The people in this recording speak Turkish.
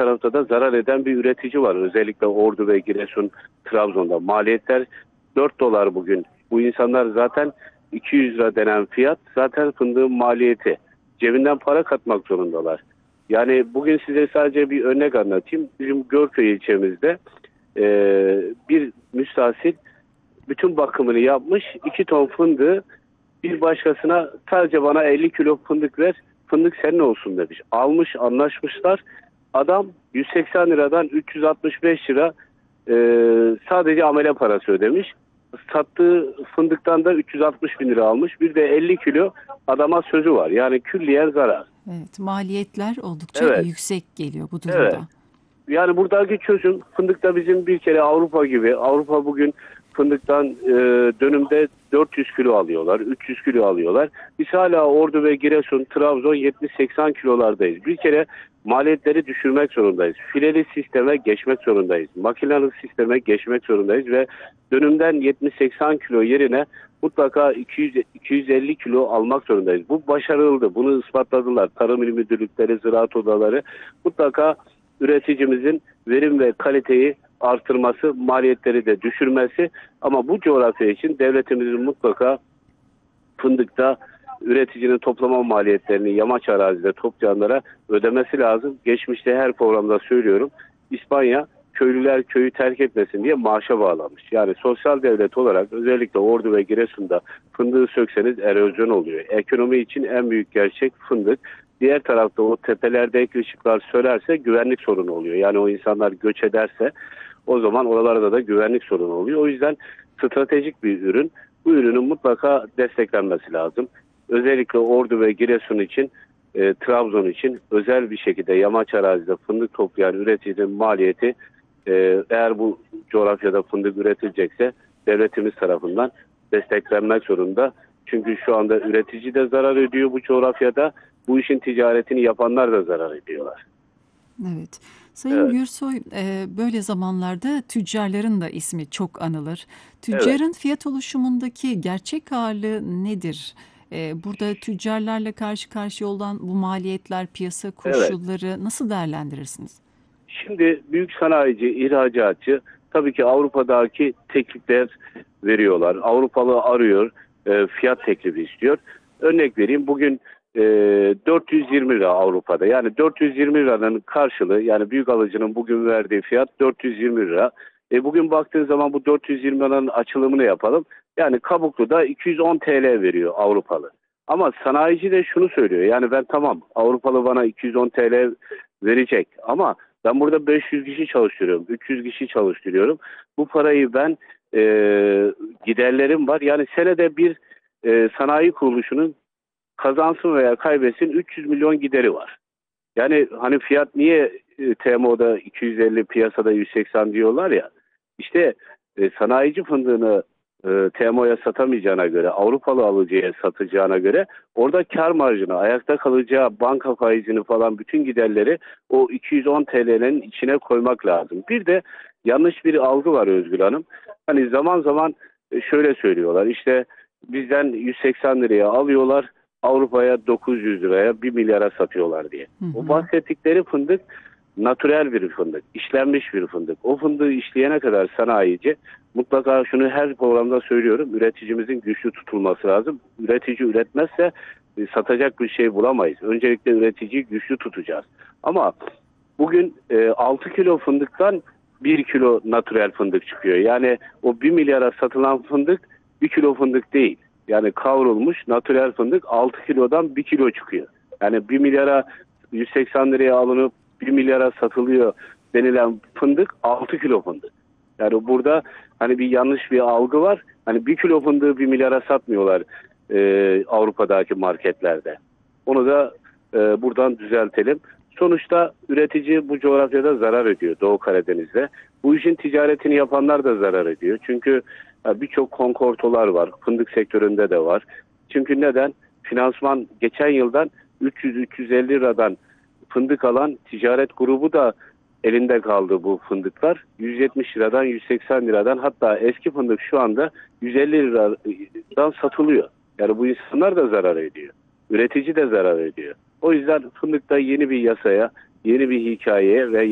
tarafta da zarar eden bir üretici var. Özellikle Ordu ve Giresun, Trabzon'da. Maliyetler 4 dolar bugün. Bu insanlar zaten 200 lira denen fiyat zaten fındığın maliyeti. Cebinden para katmak zorundalar. Yani bugün size sadece bir örnek anlatayım. Bizim Görköy ilçemizde bir müstahsil bütün bakımını yapmış. 2 ton fındığı bir başkasına sadece bana 50 kilo fındık ver, fındık senin olsun demiş. Almış, anlaşmışlar. Adam 180 liradan 365 lira sadece amele parası ödemiş. Sattığı fındıktan da 360 bin lira almış. Bir de 50 kilo adama sözü var. Yani külliyen zarar. Evet, maliyetler oldukça Evet, yüksek geliyor bu evet. durumda. Yani buradaki çözüm fındıkta bizim bir kere Avrupa gibi. Avrupa bugün fındıktan dönümde 400 kilo alıyorlar, 300 kilo alıyorlar. Biz hala Ordu ve Giresun, Trabzon 70-80 kilolardayız. Bir kere maliyetleri düşürmek zorundayız. Fileli sisteme geçmek zorundayız. Makinalı sisteme geçmek zorundayız ve dönümden 70-80 kilo yerine mutlaka 200-250 kilo almak zorundayız. Bu başarıldı. Bunu ispatladılar. Tarım İl Müdürlükleri, ziraat odaları mutlaka üreticimizin verim ve kaliteyi artırması, maliyetleri de düşürmesi, ama bu coğrafya için devletimizin mutlaka fındıkta üreticinin toplama maliyetlerini yamaç arazide toplayanlara ödemesi lazım. Geçmişte her programda söylüyorum, İspanya köylüler köyü terk etmesin diye maaşa bağlamış. Yani sosyal devlet olarak özellikle Ordu ve Giresun'da fındığı sökseniz erozyon oluyor. Ekonomi için en büyük gerçek fındık. Diğer tarafta o tepelerdeki ışıklar sönerse güvenlik sorunu oluyor. Yani o insanlar göç ederse o zaman oralarda da güvenlik sorunu oluyor. O yüzden stratejik bir ürün. Bu ürünün mutlaka desteklenmesi lazım. Özellikle Ordu ve Giresun için, Trabzon için özel bir şekilde yamaç arazide fındık toplayan üreticinin maliyeti, eğer bu coğrafyada fındık üretilecekse devletimiz tarafından desteklenmek zorunda. Çünkü şu anda üretici de zarar ediyor bu coğrafyada. Bu işin ticaretini yapanlar da zarar ediyorlar. Evet. Sayın Evet, Gürsoy, böyle zamanlarda tüccarların da ismi çok anılır. evet. Tüccarın fiyat oluşumundaki gerçek ağırlığı nedir? Burada tüccarlarla karşı karşıya olan bu maliyetler, piyasa Evet. koşulları nasıl değerlendirirsiniz? Şimdi büyük sanayici, ihracatçı tabii ki Avrupa'daki teklifler veriyorlar. Avrupalı arıyor, fiyat teklifi istiyor. Örnek vereyim, bugün 420 lira Avrupa'da. Yani 420 liranın karşılığı, yani büyük alıcının bugün verdiği fiyat 420 lira. Bugün baktığın zaman bu 420 liranın açılımını yapalım. Yani Kabuklu'da 210 TL veriyor Avrupalı. Ama sanayici de şunu söylüyor. Yani ben tamam, Avrupalı bana 210 TL verecek ama ben burada 500 kişi çalıştırıyorum, 300 kişi çalıştırıyorum. Bu parayı ben giderlerim var. Yani senede bir sanayi kuruluşunun kazansın veya kaybetsin 300 milyon gideri var. Yani hani fiyat niye TMO'da 250, piyasada 180 diyorlar ya. İşte sanayici fındığını TMO'ya satamayacağına göre, Avrupalı alıcıya satacağına göre orada kar marjını, ayakta kalacağı banka faizini falan, bütün giderleri o 210 TL'nin içine koymak lazım. Bir de yanlış bir algı var Özgür Hanım. Hani zaman zaman şöyle söylüyorlar, işte bizden 180 liraya alıyorlar, Avrupa'ya 900 liraya 1 milyara satıyorlar diye. Hı O hı. bahsettikleri fındık natürel bir fındık, işlenmiş bir fındık. O fındığı işleyene kadar sanayici, mutlaka şunu her programda söylüyorum, üreticimizin güçlü tutulması lazım. Üretici üretmezse satacak bir şey bulamayız. Öncelikle üreticiyi güçlü tutacağız. Ama bugün 6 kilo fındıktan 1 kilo natürel fındık çıkıyor. Yani o 1 milyara satılan fındık 1 kilo fındık değil. Yani kavrulmuş natürel fındık 6 kilodan 1 kilo çıkıyor. Yani 1 milyara 180 liraya alınıp 1 milyara satılıyor denilen fındık 6 kilo fındık. Yani burada hani bir yanlış bir algı var. Hani 1 kilo fındığı 1 milyara satmıyorlar Avrupa'daki marketlerde. Onu da buradan düzeltelim. Sonuçta üretici bu coğrafyada zarar ediyor, Doğu Karadeniz'de. Bu işin ticaretini yapanlar da zarar ediyor. Çünkü birçok konkortolar var. Fındık sektöründe de var. Çünkü neden? Finansman geçen yıldan 300-350 liradan fındık alan ticaret grubu da elinde kaldı bu fındıklar. 170 liradan, 180 liradan, hatta eski fındık şu anda 150 liradan satılıyor. Yani bu insanlar da zarar ediyor. Üretici de zarar ediyor. O yüzden fındıkta yeni bir yasaya, yeni bir hikayeye ve